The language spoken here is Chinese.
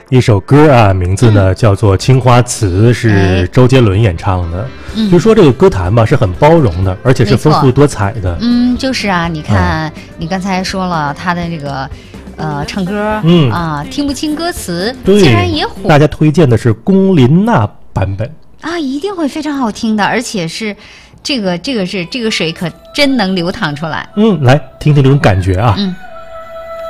一首歌啊，名字呢叫做《青花瓷》，是周杰伦演唱的。就说这个歌坛吧是很包容的，而且是丰富多彩的。 就是啊，你看，你刚才说了他的这个唱歌，听不清歌词，竟然也火。 大家推荐的是龚琳娜版本啊，一定会非常好听的，而且是这个水可真能流淌出来。 来听听这种感觉啊。